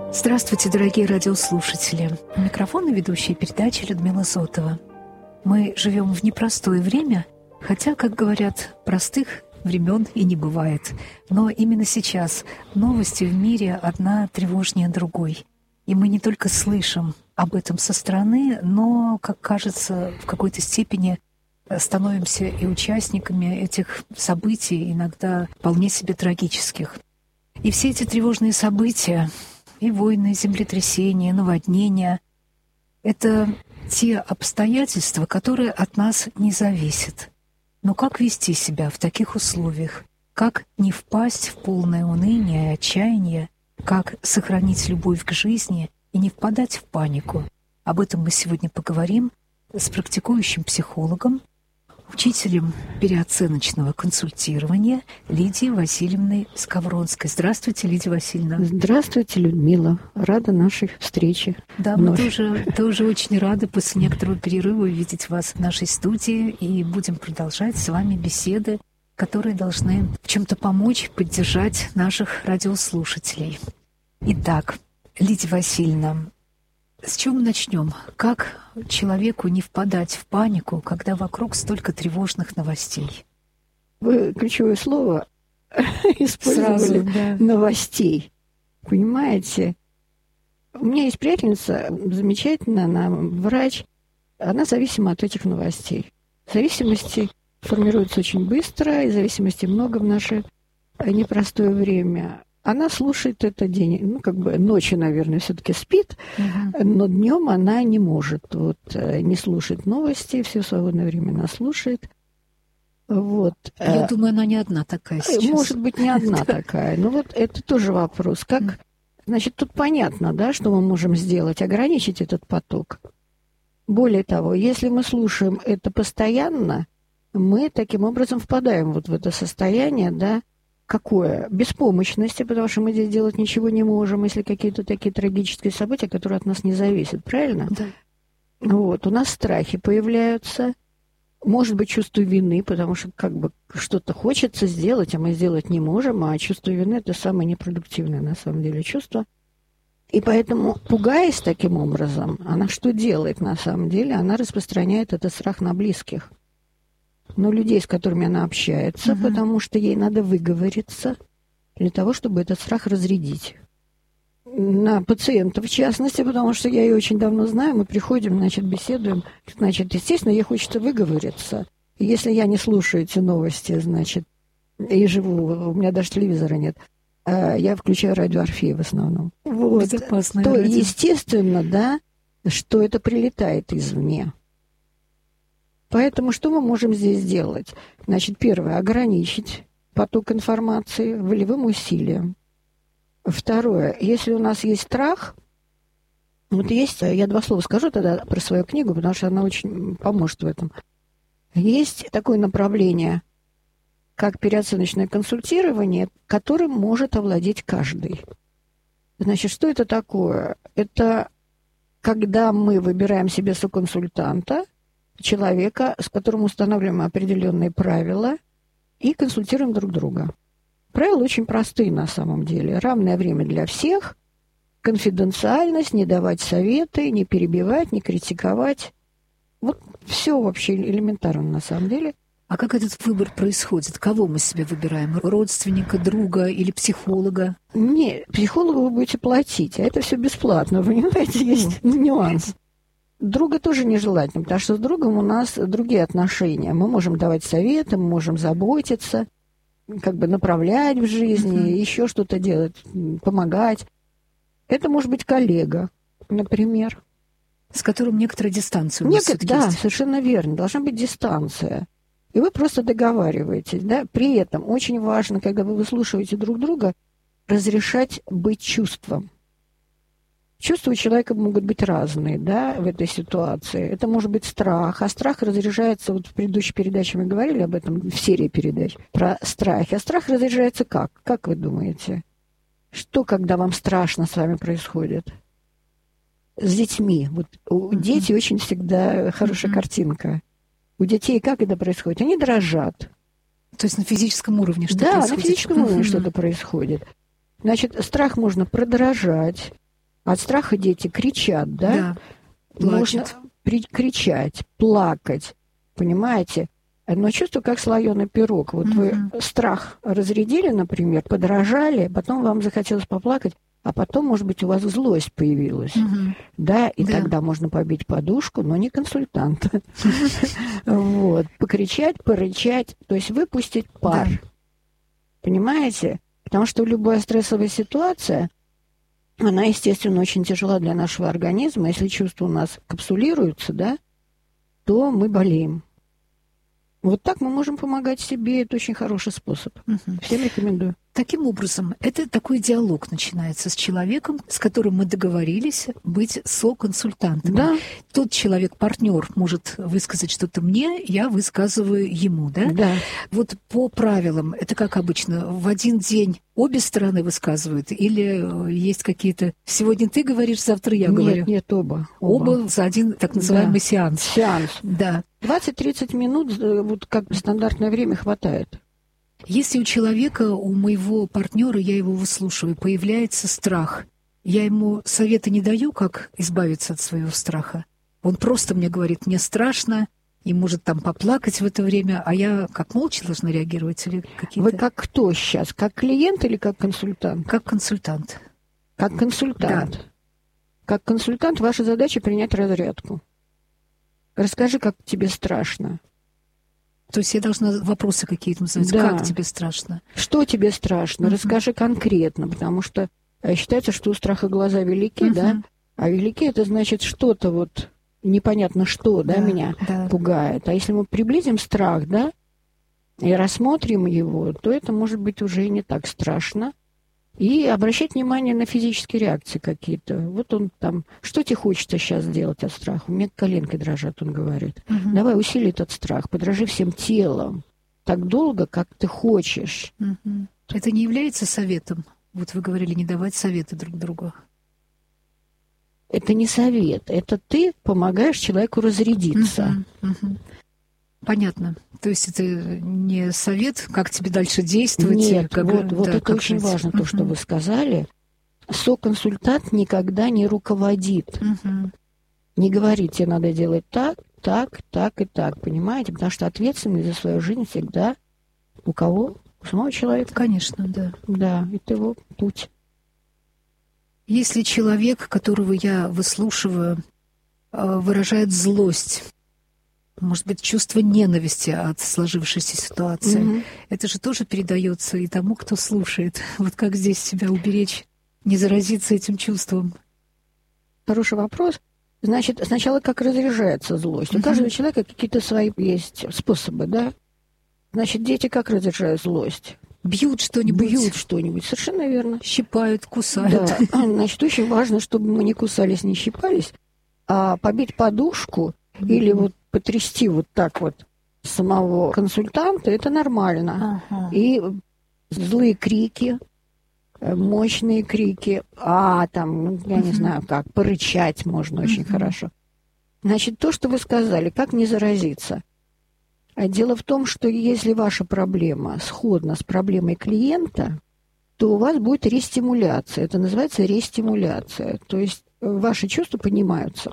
Здравствуйте, дорогие радиослушатели. У микрофона ведущая передачи Людмила Зотова. Мы живем в непростое время, хотя, как говорят, простых времен и не бывает. Но именно сейчас новости в мире одна тревожнее другой. И мы не только слышим об этом со стороны, но, как кажется, в какой-то степени становимся и участниками этих событий, иногда вполне себе трагических. И все эти тревожные события, и войны, и землетрясения, наводнения — это те обстоятельства, которые от нас не зависят. Но как вести себя в таких условиях? Как не впасть в полное уныние и отчаяние? Как сохранить любовь к жизни и не впадать в панику? Об этом мы сегодня поговорим с практикующим психологом, учителем переоценочного консультирования Лидией Васильевной Скавронской. Здравствуйте, Лидия Васильевна. Здравствуйте, Людмила. Рада нашей встрече. Да, мы тоже очень рады после некоторого перерыва увидеть вас в нашей студии и будем продолжать с вами беседы, которые должны в чем-то помочь, поддержать наших радиослушателей. Итак, Лидия Васильевна, с чего мы начнем? Как человеку не впадать в панику, когда вокруг столько тревожных новостей? Вы ключевое слово использовали. Новостей. Понимаете? У меня есть приятельница замечательная, она врач. Она зависима от этих новостей. Зависимости формируются очень быстро, и зависимости много в наше непростое время. Она слушает это день, ночью, наверное, все-таки спит, но днем она не может не слушать новости, все свободное время она слушает. Я думаю, она не одна такая сейчас. Может быть, не одна такая. Но это тоже вопрос. Значит, тут понятно, да, что мы можем сделать, ограничить этот поток. Более того, если мы слушаем это постоянно, мы таким образом впадаем в это состояние, да, какое? Беспомощности, потому что мы здесь делать ничего не можем, если какие-то такие трагические события, которые от нас не зависят, правильно? Да. У нас страхи появляются, может быть, чувство вины, потому что что-то хочется сделать, а мы сделать не можем, а чувство вины — это самое непродуктивное, на самом деле, чувство. И поэтому, пугаясь таким образом, она что делает, на самом деле? Она распространяет этот страх на близких. Но людей, с которыми она общается, потому что ей надо выговориться для того, чтобы этот страх разрядить. На пациента, в частности, потому что я ее очень давно знаю, мы приходим, беседуем. Естественно, ей хочется выговориться. И если я не слушаю эти новости, и живу, у меня даже телевизора нет, я включаю радио Орфей в основном. Безопасное то, радио. Естественно, да, что это прилетает извне. Поэтому что мы можем здесь сделать? Первое, ограничить поток информации волевым усилием. Второе, если у нас есть страх, я два слова скажу тогда про свою книгу, потому что она очень поможет в этом. Есть такое направление, как переоценочное консультирование, которым может овладеть каждый. Что это такое? Это когда мы выбираем себе соконсультанта, человека, с которым устанавливаем определенные правила и консультируем друг друга. Правила очень простые на самом деле. Равное время для всех, конфиденциальность, не давать советы, не перебивать, не критиковать. Все вообще элементарно на самом деле. А как этот выбор происходит? Кого мы себе выбираем? Родственника, друга или психолога? Не, психологу вы будете платить, а это все бесплатно, понимаете, есть нюанс. Друга тоже нежелательно, потому что с другом у нас другие отношения. Мы можем давать советы, мы можем заботиться, направлять в жизни, еще что-то делать, помогать. Это может быть коллега, например. С которым некоторая дистанция у нас всё-таки Да, есть. совершенно верно. Должна быть дистанция. И вы просто договариваетесь. Да? При этом очень важно, когда вы выслушиваете друг друга, разрешать быть чувством. Чувства у человека могут быть разные, да, в этой ситуации. Это может быть страх, а страх разряжается, в предыдущей передаче мы говорили об этом, в серии передач, про страх. А страх разряжается как? Как вы думаете? Что, когда вам страшно с вами происходит? С детьми. У дети очень всегда хорошая картинка. У детей как это происходит? Они дрожат. То есть на физическом уровне что-то происходит? Да, происходит? на физическом уровне что-то происходит. Значит, страх можно продрожать, От страха дети кричат, да? Да, Можно плачут. кричать, плакать, понимаете? Но чувство как слоеный пирог. Вот вы страх разрядили, например, подражали, потом вам захотелось поплакать, а потом, может быть, у вас злость появилась. Да, и тогда можно побить подушку, но не консультанта. Вот. Покричать, порычать, то есть выпустить пар. Понимаете? Потому что любая стрессовая ситуация, она, естественно, очень тяжела для нашего организма. Если чувства у нас капсулируются, да, то мы болеем. Вот так мы можем помогать себе. Это очень хороший способ. Всем рекомендую. Таким образом, это такой диалог начинается с человеком, с которым мы договорились быть соконсультантом. Да. Тот человек, партнер, может высказать что-то мне, я высказываю ему, да? Да. Вот по правилам, это как обычно, в один день обе стороны высказывают? Или есть какие-то... Сегодня ты говоришь, завтра я говорю? Нет, оба. Оба за один так называемый сеанс. Сеанс. Да. 20-30 минут, вот как стандартное время, хватает. Если у человека, у моего партнера, я его выслушиваю, появляется страх, я ему совета не даю, как избавиться от своего страха. Он просто мне говорит, мне страшно, и может там поплакать в это время, а я как молча должна реагировать или какие-то... Вы как кто сейчас? Как клиент или как консультант? Как консультант. Как консультант. Да. Как консультант ваша задача принять разрядку. Расскажи, как тебе страшно. То есть я должна вопросы какие-то задать. Да. Как тебе страшно? Что тебе страшно? Расскажи конкретно, потому что считается, что у страха глаза велики, да? А велики — это значит что-то вот непонятно что, да, меня пугает. А если мы приблизим страх, да, и рассмотрим его, то это может быть уже и не так страшно. И обращать внимание на физические реакции какие-то. Вот он там, что тебе хочется сейчас сделать от страха? У меня коленки дрожат, он говорит. Давай усили этот страх, подражи всем телом. Так долго, как ты хочешь. Это не является советом? Вот вы говорили, не давать советы друг другу. Это не совет, это ты помогаешь человеку разрядиться. Понятно. То есть это не совет, как тебе дальше действовать? Нет, как, вот да, это как очень жить. важно, то, что вы сказали. Соконсультант никогда не руководит. Не говорит, тебе надо делать так, так, так и так, понимаете? Потому что ответственность за свою жизнь всегда у кого? У самого человека. Конечно, да. Да, это его путь. Если человек, которого я выслушиваю, выражает злость, может быть, чувство ненависти от сложившейся ситуации, это же тоже передается и тому, кто слушает. Вот как здесь себя уберечь, не заразиться этим чувством? Хороший вопрос. Значит, сначала как разряжается злость. У каждого человека какие-то свои есть способы, да? Значит, дети как разряжают злость? Бьют что-нибудь. Бьют что-нибудь, совершенно верно. Щипают, кусают. Да. Значит, очень важно, чтобы мы не кусались, не щипались, а побить подушку или вот потрясти вот так вот самого консультанта, это нормально. И злые крики, мощные крики, там, я не знаю как, порычать можно очень хорошо. Значит, то, что вы сказали, как не заразиться? Дело в том, что если ваша проблема сходна с проблемой клиента, то у вас будет рестимуляция. Это называется рестимуляция. То есть ваши чувства поднимаются.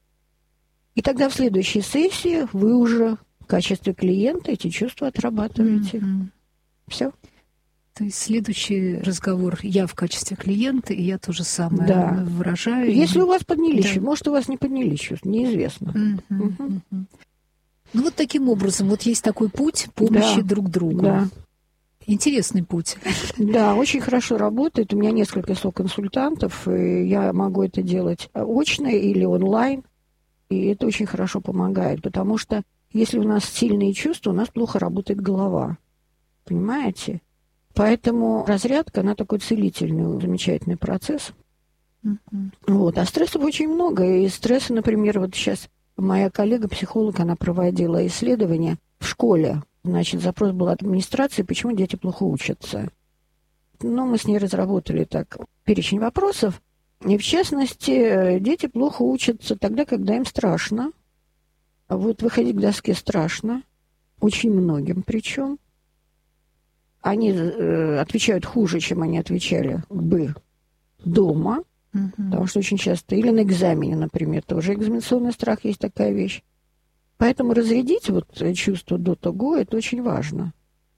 И тогда в следующей сессии вы уже в качестве клиента эти чувства отрабатываете. Все. То есть следующий разговор я в качестве клиента, и я то же самое выражаю. Если у вас поднялись, может, у вас не поднялись чувства, неизвестно. Ну вот таким образом, вот есть такой путь помощи друг другу. Да. Интересный путь. Да, очень хорошо работает. У меня несколько соконсультантов, и я могу это делать очно или онлайн. И это очень хорошо помогает, потому что если у нас сильные чувства, у нас плохо работает голова. Понимаете? Поэтому разрядка, она такой целительный, замечательный процесс. Вот. А стрессов очень много. И стресса, например, вот сейчас моя коллега-психолог, она проводила исследование в школе. Значит, запрос был от администрации, почему дети плохо учатся. Ну, мы с ней разработали так перечень вопросов. И, в частности, дети плохо учатся тогда, когда им страшно. А вот выходить к доске страшно. Очень многим причем. Они отвечают хуже, чем они отвечали бы дома. Потому что очень часто, или на экзамене, например, тоже экзаменационный страх, есть такая вещь. Поэтому разрядить вот чувство до того, это очень важно.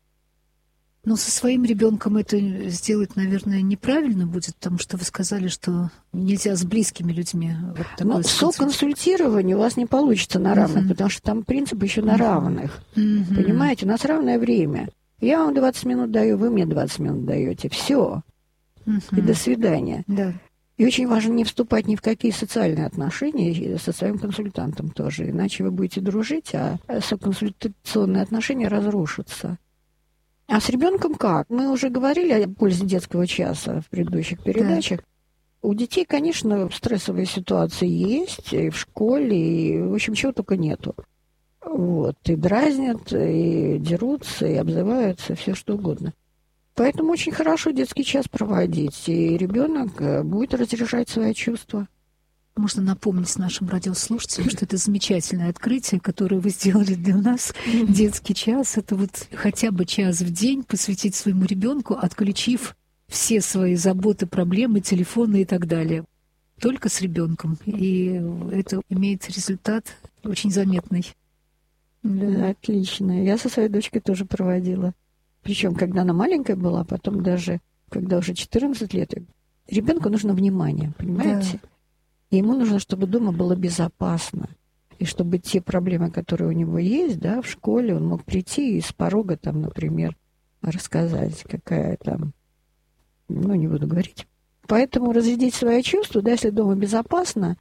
Но со своим ребенком это сделать, наверное, неправильно будет, потому что вы сказали, что нельзя с близкими людьми. Вот такое соконсультирование у вас не получится на равных, потому что там принцип еще на равных. Понимаете, у нас равное время. Я вам 20 минут даю, вы мне 20 минут даете. Все. И до свидания. Да. И очень важно не вступать ни в какие социальные отношения со своим консультантом тоже. Иначе вы будете дружить, а соконсультационные отношения разрушатся. А с ребенком как? Мы уже говорили о пользе детского часа в предыдущих передачах. Да. У детей, конечно, стрессовые ситуации есть, и в школе, и, в общем, чего только нету. Вот. И дразнят, и дерутся, и обзываются, все что угодно. Поэтому очень хорошо детский час проводить, и ребенок будет разрешать свои чувства. Можно напомнить нашим радиослушателям, что это замечательное открытие, которое вы сделали для нас. Детский час — это вот хотя бы час в день посвятить своему ребенку, отключив все свои заботы, проблемы, телефоны и так далее. Только с ребенком. И это имеет результат очень заметный. Да, отлично. Я со своей дочкой тоже проводила. Причем, когда она маленькая была, потом даже, когда уже 14 лет, ребенку нужно внимание, понимаете? Да. И ему нужно, чтобы дома было безопасно. И чтобы те проблемы, которые у него есть, да, в школе, он мог прийти и с порога, там, например, рассказать, какая там, не буду говорить. Поэтому разрядить свои чувства, да, если дома безопасно,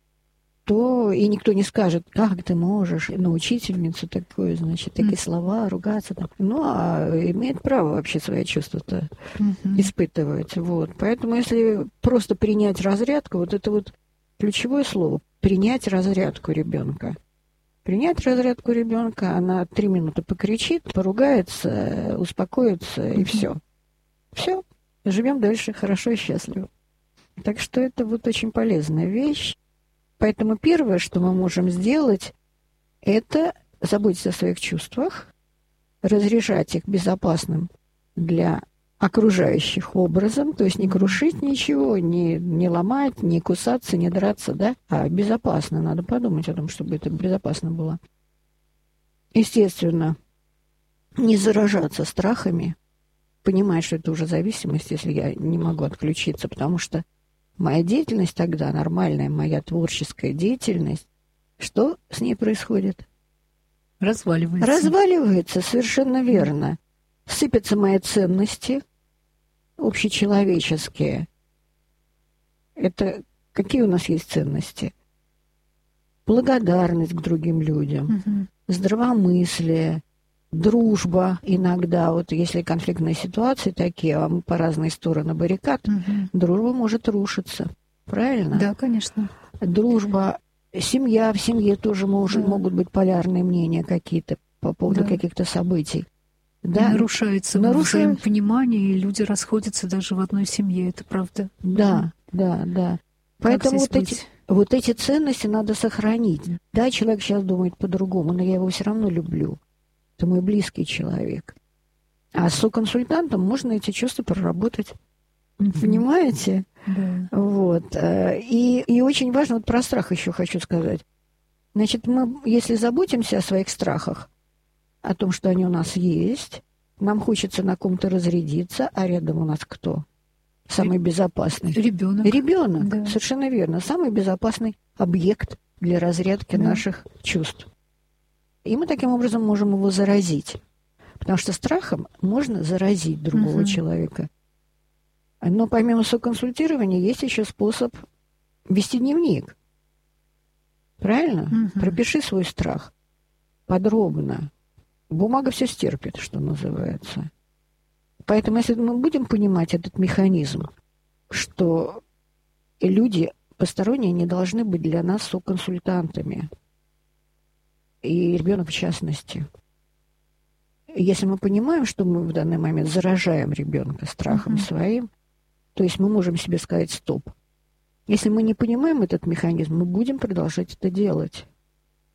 то и никто не скажет, как ты можешь на учительницу такое, значит, такие слова, ругаться. Там. А имеет право вообще свои чувства-то испытывать. Вот. Поэтому если просто принять разрядку, вот это вот ключевое слово – принять разрядку ребенка. Принять разрядку ребенка, она 3 минуты покричит, поругается, успокоится, и все. Все, живем дальше хорошо и счастливо. Так что это вот очень полезная вещь. Поэтому первое, что мы можем сделать, это заботиться о своих чувствах, разрешать их безопасным для окружающих образом, то есть не крушить ничего, не ломать, не кусаться, не драться, да, а безопасно. Надо подумать о том, чтобы это безопасно было. Естественно, не заражаться страхами, понимать, что это уже зависимость, если я не могу отключиться, потому что моя деятельность тогда, нормальная моя творческая деятельность, что с ней происходит? Разваливается. Разваливается, совершенно верно. Сыпятся мои ценности общечеловеческие. Это какие у нас есть ценности? Благодарность к другим людям, здравомыслие, дружба иногда. Вот если конфликтные ситуации такие, а мы по разные стороны баррикад, дружба может рушиться. Правильно? Да, конечно. Дружба, семья, в семье тоже могут быть полярные мнения какие-то по поводу каких-то событий. Да, нарушается взаимопонимание, и люди расходятся даже в одной семье, это правда. Да. Поэтому вот эти ценности надо сохранить. Да, человек сейчас думает по-другому, но я его все равно люблю. Это мой близкий человек. А с соконсультантом можно эти чувства проработать. Понимаете? Да. Вот. И очень важно, вот про страх еще хочу сказать. Значит, мы, если заботимся о своих страхах, о том, что они у нас есть, нам хочется на ком-то разрядиться, а рядом у нас кто? Самый безопасный. Ребенок, да. Совершенно верно. Самый безопасный объект для разрядки наших чувств. И мы таким образом можем его заразить. Потому что страхом можно заразить другого человека. Но помимо соконсультирования есть еще способ вести дневник. Правильно? Пропиши свой страх подробно. Бумага все стерпит, что называется. Поэтому, если мы будем понимать этот механизм, что люди посторонние не должны быть для нас соконсультантами, и ребенок в частности. Если мы понимаем, что мы в данный момент заражаем ребенка страхом своим, то есть мы можем себе сказать «стоп». Если мы не понимаем этот механизм, мы будем продолжать это делать.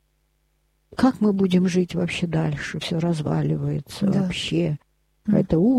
Как мы будем жить вообще дальше? Все разваливается вообще. Это